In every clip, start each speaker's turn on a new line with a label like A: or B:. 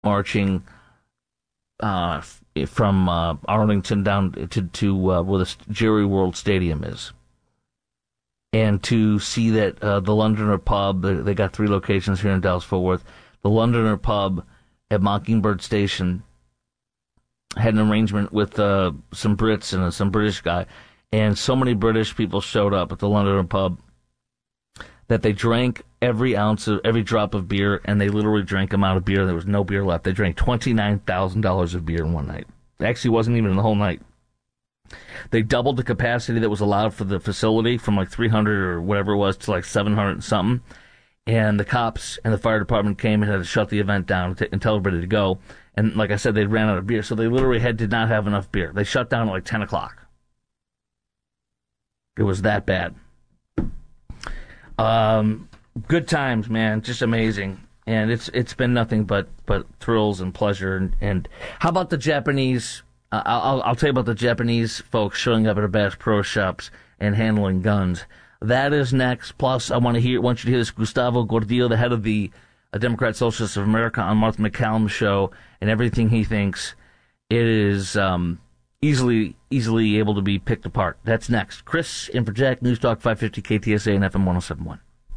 A: marching from Arlington down to where the Jerry World Stadium is. And to see that the Londoner Pub, they got 3 locations here in Dallas-Fort Worth, the Londoner Pub at Mockingbird Station had an arrangement with some Brits and some British guy, and so many British people showed up at the Londoner Pub that they drank every drop of beer, and they literally drank them out of beer. There was no beer left. They drank $29,000 of beer in one night. It actually wasn't even the whole night. They doubled the capacity that was allowed for the facility from like 300 or whatever it was to like 700 and something. And the cops and the fire department came and had to shut the event down and tell everybody to go. And like I said, they ran out of beer, so they literally did not have enough beer. They shut down at like 10 o'clock. It was that bad. Good times, man, just amazing. And it's been nothing but thrills and pleasure. And how about the Japanese? I'll tell you about the Japanese folks showing up at our Bass Pro Shops and handling guns. That is next. Plus, I want you to hear this Gustavo Gordillo, the head of the Democrat Socialists of America, on Martha McCallum's show, and everything he thinks. It is easily able to be picked apart. That's next. Chris in for Jack, News Talk 550 KTSA and FM 107.1.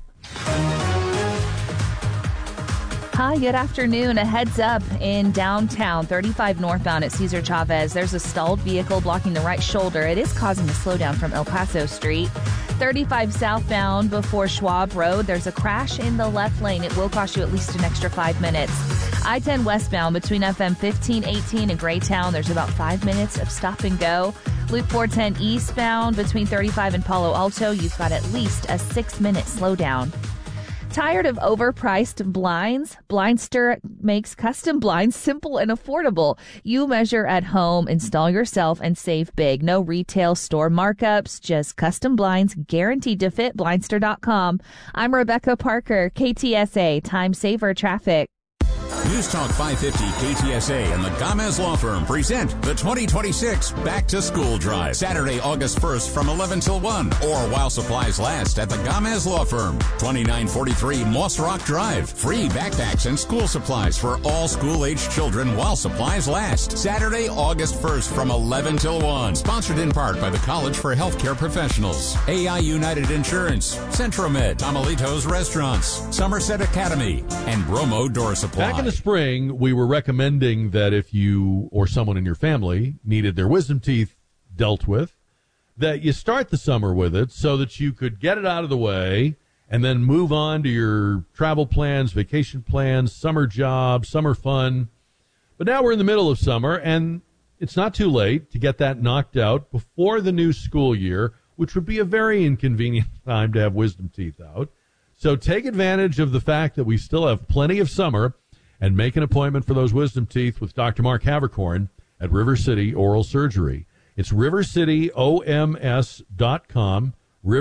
B: Hi, good afternoon. A heads up in downtown, 35 northbound at Cesar Chavez. There's a stalled vehicle blocking the right shoulder. It is causing a slowdown from El Paso Street. 35 southbound before Schwab Road. There's a crash in the left lane. It will cost you at least an extra 5 minutes. I-10 westbound between FM 1518 and Graytown. There's about 5 minutes of stop and go. Loop 410 eastbound between 35 and Palo Alto. You've got at least a 6-minute slowdown. Tired of overpriced blinds? Blindster makes custom blinds simple and affordable. You measure at home, install yourself, and save big. No retail store markups, just custom blinds guaranteed to fit. Blindster.com. I'm Rebecca Parker, KTSA, Time Saver Traffic.
C: News Talk 550 KTSA and the Gomez Law Firm present the 2026 Back to School Drive. Saturday, August 1st from 11 till 1 or while supplies last at the Gomez Law Firm. 2943 Moss Rock Drive. Free backpacks and school supplies for all school-aged children while supplies last. Saturday, August 1st from 11 till 1. Sponsored in part by the College for Healthcare Professionals, AI United Insurance, Centromed, Tamalitos Restaurants, Somerset Academy, and Bromo Door Supply.
D: Back in the spring, we were recommending that if you or someone in your family needed their wisdom teeth dealt with, that you start the summer with it so that you could get it out of the way and then move on to your travel plans, vacation plans, summer job, summer fun. But now we're in the middle of summer, and it's not too late to get that knocked out before the new school year, which would be a very inconvenient time to have wisdom teeth out. So take advantage of the fact that we still have plenty of summer and make an appointment for those wisdom teeth with Dr. Mark Havercorn at River City Oral Surgery. It's rivercityoms.com,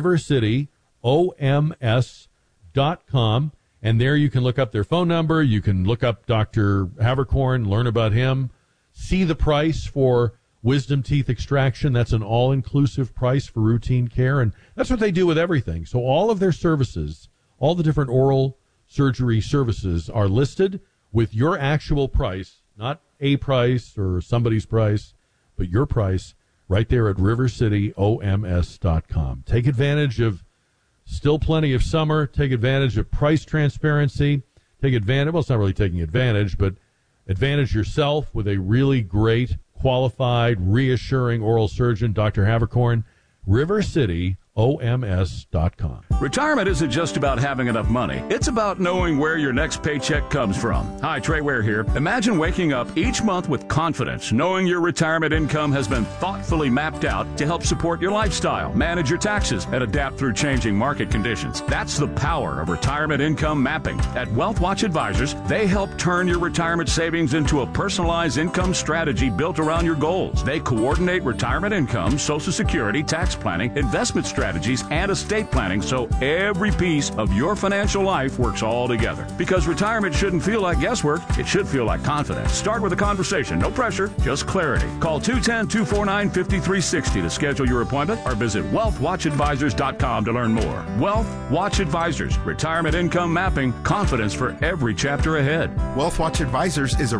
D: rivercityoms.com, and there you can look up their phone number, you can look up Dr. Havercorn, learn about him, see the price for wisdom teeth extraction. That's an all-inclusive price for routine care, and that's what they do with everything. So all of their services, all the different oral surgery services are listed with your actual price, not a price or somebody's price, but your price right there at rivercityoms.com. Take advantage of still plenty of summer. Take advantage of price transparency. Take advantage, well, it's not really taking advantage, but advantage yourself with a really great, qualified, reassuring oral surgeon, Dr. Havercorn, rivercityoms.com.
E: Retirement isn't just about having enough money. It's about knowing where your next paycheck comes from. Hi, Trey Ware here. Imagine waking up each month with confidence, knowing your retirement income has been thoughtfully mapped out to help support your lifestyle, manage your taxes, and adapt through changing market conditions. That's the power of retirement income mapping. At Wealth Watch Advisors, they help turn your retirement savings into a personalized income strategy built around your goals. They coordinate retirement income, Social Security, tax planning, investment strategies, and estate planning so every piece of your financial life works all together. Because retirement shouldn't feel like guesswork, it should feel like confidence. Start with a conversation, no pressure, just clarity. Call 210-249-5360 to schedule your appointment or visit wealthwatchadvisors.com to learn more. Wealth Watch Advisors, retirement income mapping, confidence for every chapter ahead.
F: Wealth Watch Advisors is a